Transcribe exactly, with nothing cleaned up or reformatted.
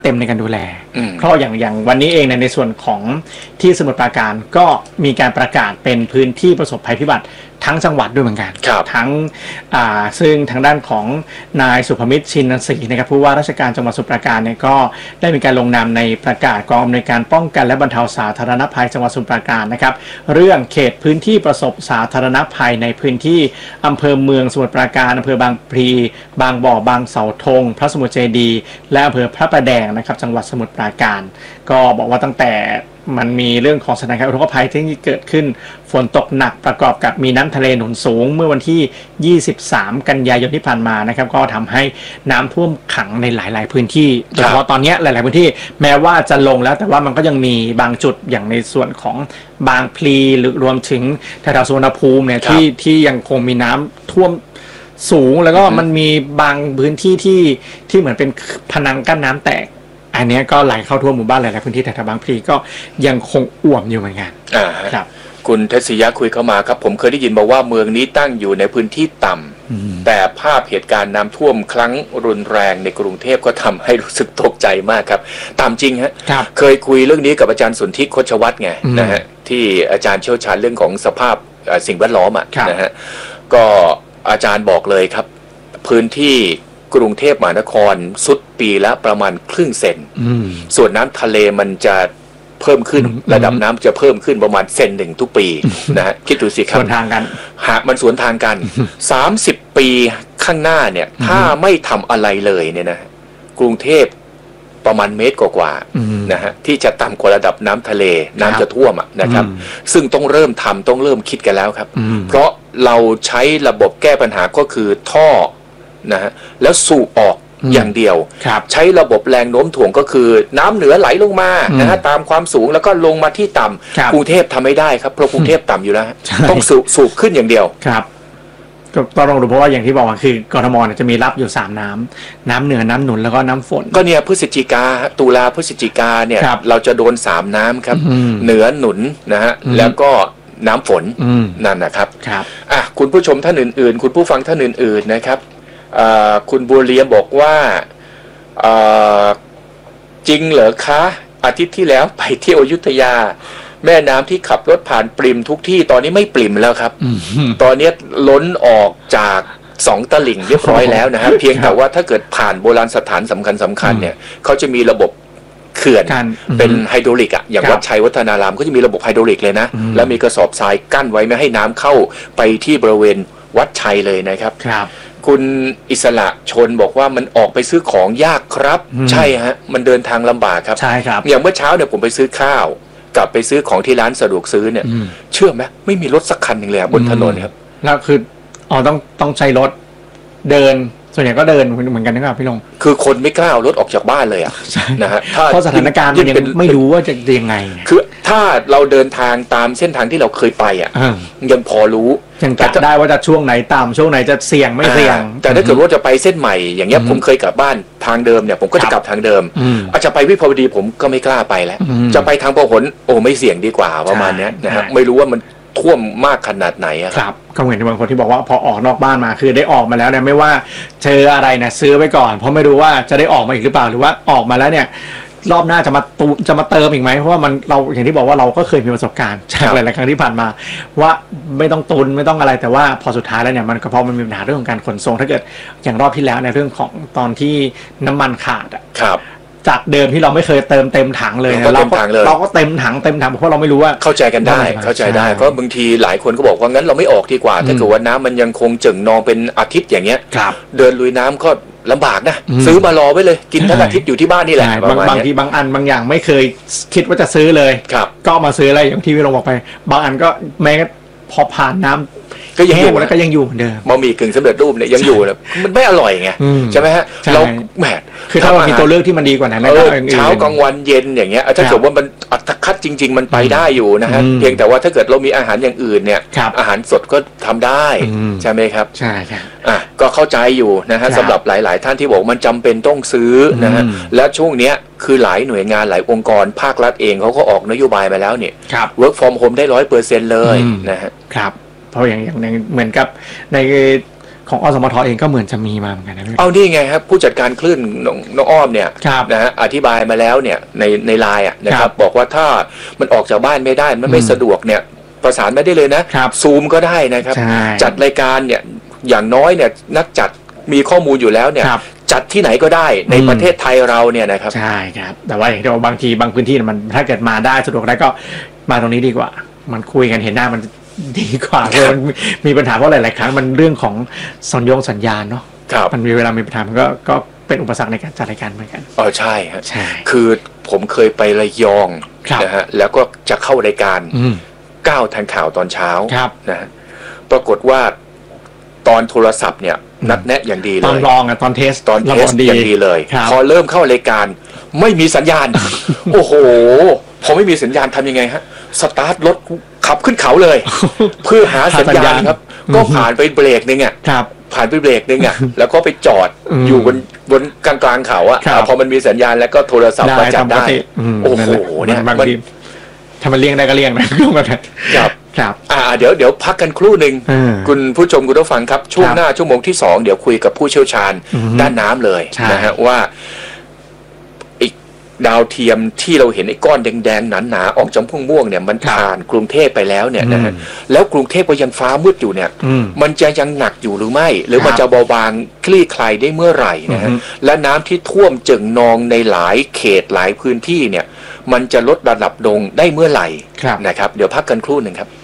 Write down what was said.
เต็มในการดูแลเพราะอย่างอย่างวันนี้เองในในส่วนของที่สมุทรปราการก็มีการประกาศเป็นพื้นที่ประสบภัยพิบัติทั้งจังหวัดด้วยเหมือนกันทั้งอ่าซึ่งทางด้านของนายสุภมิตรชินศรีนะครับผู้ว่าราชการจังหวัดสมุทรปราการเนี่ยก็ได้มีการลงนามในประกาศกองอำนวยการป้องกันและบรรเทาสาธารณภัยจังหวัดสมุทรปราการนะครับเรื่องเขตพื้นที่ประสบสาธารณภัยในพื้นที่อำเภอเมืองสมุทรปราการอำเภอบางพลีบางบ่อบางเสาธงพระสมุทรเจดีย์และอำเภอพระประแดงนะครับจังหวัดสมุทรปราการก็บอกว่าตั้งแต่มันมีเรื่องของสถานการณ์อุทกภัยที่เกิดขึ้นฝนตกหนักประกอบกับมีน้ำทะเลหนุนสูงเมื่อวันที่ยี่สิบสามกันยายนที่ผ่านมานะครับก็ทำให้น้ำท่วมขังในหลายๆพื้นที่โดยเฉพาะตอนนี้หลายๆพื้นที่แม้ว่าจะลงแล้วแต่ว่ามันก็ยังมีบางจุดอย่างในส่วนของบางพลีหรือรวมถึงแถวๆสุวรรณภูมิเนี่ยที่ที่ยังคงมีน้ำท่วมสูงแล้วก็มันมีบางพื้นที่ที่ที่เหมือนเป็นพนังกั้นน้ำแตกอันนี้ก็ไหลเข้าท่วมหมู่บ้านหลายๆพื้นที่แต่บางพลีก็ยังคงอ่วมอยู่เหมือนกันอ่าครับคุณเทศยะคุยเข้ามาครับผมเคยได้ยินมาว่าเมืองนี้ตั้งอยู่ในพื้นที่ต่ำแต่ภาพเหตุการณ์น้ำท่วมครั้งรุนแรงในกรุงเทพก็ทำให้รู้สึกตกใจมากครับตามจริงฮะเคยคุยเรื่องนี้กับอาจารย์สุนทรโคชวัฒน์ไงนะฮะที่อาจารย์เชี่ยวชาญเรื่องของสภาพสิ่งแวดล้อมอ่ะนะฮะก็อาจารย์บอกเลยครับพื้นที่กรุงเทพมหานครสุดปีละประมาณครึ่งเซนส่วนน้ำทะเลมันจะเพิ่มขึ้นระดับน้ำจะเพิ่มขึ้นประมาณเซนหนึ่งทุกปีนะฮะคิดดูสิครับสวนทางกันหากมันสวนทางกันสามสิบปีข้างหน้าเนี่ยถ้าไม่ทำอะไรเลยเนี่ยนะกรุงเทพประมาณเมตรกว่าๆนะฮะที่จะต่ำกว่าระดับน้ำทะเลน้ำจะท่วมนะครับซึ่งต้องเริ่มทำต้องเริ่มคิดกันแล้วครับเพราะเราใช้ระบบแก้ปัญหาก็คือท่อนะฮะแล้วสูบออกอย่างเดียวใช้ระบบแรงโน้มถ่วงก็คือน้ำเหนือไหลลงมานะฮะตามความสูงแล้วก็ลงมาที่ต่ำกรุงเทพทำไม่ได้ครับเพราะกรุงเทพต่ำอยู่แล้วต้องสูบสูบขึ้นอย่างเดียวครับก็ต้องลองดูเพราะว่าอย่างที่บอกว่าคือกทมจะมีรับอยู่สามน้ำน้ำเหนือน้ำหนุนแล้วก็น้ำฝนก็เนี่ยพฤศจิกาตุลาพฤศจิกาเนี่ยเราจะโดนสามน้ำครับเหนือหนุนนะฮะแล้วก็น้ำฝนนั่นนะครับอ่ะคุณผู้ชมท่านอื่นๆคุณผู้ฟังท่านอื่นๆนะครับคุณบัวเลียมบอกว่าจริงเหรอคะอาทิตย์ที่แล้วไปเที่ยวอยุธยาแม่น้ำที่ขับรถผ่านปริ่มทุกที่ตอนนี้ไม่ปริ่มแล้วครับตอนนี้ล้นออกจากสองตลิ่งเรียบร้อยแล้วนะฮะเพียงแต่ว่าถ้าเกิดผ่านโบราณสถานสำคัญสำคัญเนี่ยเขาจะมีระบบเขื่อนเป็นไฮโดรลิกอ่ะอย่างวัดชัยวัฒนารามก็จะมีระบบไฮโดรลิกเลยนะแล้วมีกระสอบทรายกั้นไว้ไม่ให้น้ำเข้าไปที่บริเวณวัดชัยเลยนะครับคุณอิสระชนบอกว่ามันออกไปซื้อของยากครับใช่ฮะมันเดินทางลำบากครับใช่ครับอย่างเมื่อเช้าเนี่ยผมไปซื้อข้าวกลับไปซื้อของที่ร้านสะดวกซื้อเนี่ยเชื่อไหมไม่มีรถสักคันหนึ่งเลยบนถนนครับแล้วคืออ๋อต้องต้องใช้รถเดินส่วนใหญ่ก็เดินเหมือนกันนะครับพี่ลงคือคนไม่กล้าเอารถออกจากบ้านเลยอ่ะนะฮะเพราะสถานการณ์มันยังไม่รู้ว่าจะยังไงคือถ้าเราเดินทางตามเส้นทางที่เราเคยไปอ่ะยังพอรู้ยังกะได้ว่าจะช่วงไหนต่ำช่วงไหนจะเสี่ยงไม่เสี่ยงแต่ถ้าเกิดว่าจะไปเส้นใหม่อย่างเงี้ยผมเคยกลับบ้านทางเดิมเนี่ยผมก็จะกลับทางเดิมอาจจะไปวิภาวดีผมก็ไม่กล้าไปแล้วจะไปทางพหลโอ้ไม่เสี่ยงดีกว่าประมาณนี้นะฮะไม่รู้ว่ามันท่วมมากขนาดไหนอะครับก็เหมือนบางคนที่บอกว่าพอออกนอกบ้านมาคือได้ออกมาแล้วเนี่ยไม่ว่าเจออะไรเนี่ยซื้อไว้ก่อนเพราะไม่รู้ว่าจะได้ออกมาอีกหรือเปล่าหรือว่าออกมาแล้วเนี่ยรอบหน้าจะมาตูจะมาเติมอีกไหมเพราะว่ามันเราอย่างที่บอกว่าเราก็เคยมีประสบการณ์จากหลายๆครั้งที่ผ่านมาว่าไม่ต้องตุนไม่ต้องอะไรแต่ว่าพอสุดท้ายแล้วเนี่ยมันก็เพราะมันมีปัญหาเรื่องของการขนส่งถ้าเกิดอย่างรอบที่แล้วในเรื่องของตอนที่น้ำมันขาดอะจากเดิมที่เราไม่เคยเติมเต็มถังเลยเราก็เราก็เต็มถังเต็มถังเพราะเราไม่รู้ว่าเข้าใจกันได้เข้าใจได้เพราะบางทีหลายคนก็บอกว่างั้นเราไม่ออกดีกว่าถ้าเกิดว่าน้ำมันยังคงเจิ่งนองเป็นอาทิตย์อย่างเงี้ยเดินลุยน้ำก็ลำบากนะซื้อมารอไว้เลยกินทั้งอาทิตย์อยู่ที่บ้านนี่แหละบางบางทีบางอันบางอย่างไม่เคยคิดว่าจะซื้อเลยก็มาซื้ออะไรอย่างที่พี่ลงบอกไปบางอันก็แม้พอผ่านน้ำก็ยังอยู่แล้วก็ยังอยู่เหมือนเดิมบะหมี่กึ่งสำเร็จรูปเนี่ยยังอยู่นะมันไม่อร่อยไงใช่ไหมฮะเราแหมคือถ้าเรามีตัวเลือกที่มันดีกว่านั้นเช้ากลางวันเย็นอย่างเงี้ยถ้าเกิดว่ามันอัตคัดจริงๆมันไปได้อยู่นะฮะเพียงแต่ว่าถ้าเกิดเรามีอาหารอย่างอื่นเนี่ยอาหารสดก็ทำได้ใช่ไหมครับใช่ครับอ่ะก็เข้าใจอยู่นะฮะสำหรับหลายๆท่านที่บอกมันจำเป็นต้องซื้อนะฮะและช่วงเนี้ยคือหลายหน่วยงานหลายองค์กรภาครัฐเองเขาก็ออกนโยบายมาแล้วเนี่ย work from home ได้ร้อยเปอร์เซ็นต์เลยนะฮะครับเพราะอย่างอย่างเหมือนกับในขของอสมทเองก็เหมือนจะมีมาเหมือนกันนะเอานี่ไงครับผู้จัดการคลื่นน้องน้องอ้อมเนี่ยนะฮะอธิบายมาแล้วเนี่ยในในไลน์อ่ะนะครับบอกว่าถ้ามันออกจากบ้านไม่ได้มันไม่สะดวกเนี่ยประสานไม่ได้เลยนะซูมก็ได้นะครับจัดรายการเนี่ยอย่างน้อยเนี่ยนักจัดมีข้อมูลอยู่แล้วเนี่ยจัดที่ไหนก็ได้ในประเทศไทยเราเนี่ยนะครับใช่ครับแต่ว่าอย่างที่บอกบางทีบางพื้นที่มันถ้าเกิดมาได้สะดวกได้ก็มาตรงนี้ดีกว่ามันคุยกันเห็นหน้ามันดีกว่าเพราะมันมีปัญหาเพราะหลายๆครั้งมันเรื่องของสัญญงสัญญาณเนาะมันมีเวลามีปัญหามันก็ก็เป็นอุปสรรคในการจัดรายการเหมือนกันอ๋อใช่ฮะคือผมเคยไประยองนะฮะแล้วก็จะเข้ารายการก้าวทันข่าวตอนเช้านะฮะปรากฏว่าตอนโทรศัพท์เนี่ยนัดแนะอย่างดีเลยตอนลองอะตอนเทสตอนเทสอย่างดีเลยพอเริ่มเข้ารายการไม่มีสัญญาณโอ้โหพอไม่มีสัญญาณทำยังไงฮะสตาร์ทรถขับขึ้นเขาเลยเพื่อหาสัญญาณครับก็ผ่านไปเบรกนึงอ่ะผ่านไปเบรกนึงอ่ะแล้วก็ไปจอดอยู่บนบนกลางกลางเขาอ่ะพอมันมีสัญญาณแล้วก็โทรศัพท์มาจับได้โอ้โหเนี่ยมันถ้ามันเลี่ยงได้ก็เลี่ยงนะครับครับอ่าเดี๋ยวเดี๋ยวพักกันครู่หนึ่งคุณผู้ชมคุณผู้ฟังครับช่วงหน้าชั่วโมงที่สองเดี๋ยวคุยกับผู้เชี่ยวชาญด้านน้ำเลยนะฮะว่าอีกดาวเทียมที่เราเห็นไอ้ก้อนแดงๆหนาๆออกจำพุ่งม่วงเนี่ยมันผ่านกรุงเทพไปแล้วเนี่ยนะฮะแล้วกรุงเทพก็ยังฟ้ามืดอยู่เนี่ยมันจะยังหนักอยู่หรือไม่หรือมันจะเบาบางคลี่คลายได้เมื่อไหร่นะฮะและน้ำที่ท่วมจึงนองในหลายเขตหลายพื้นที่เนี่ยมันจะลดระดับลงได้เมื่อไหร่นะครับเดี๋ยวพักกันครู่หนึ่งครับ